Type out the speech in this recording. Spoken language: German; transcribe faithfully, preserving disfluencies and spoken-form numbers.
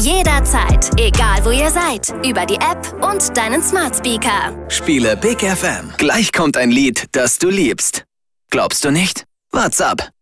Jederzeit, egal wo ihr seid. Über die App und deinen Smart Speaker. Spiele Big F M. Gleich kommt ein Lied, das du liebst. Glaubst du nicht? Wart's ab.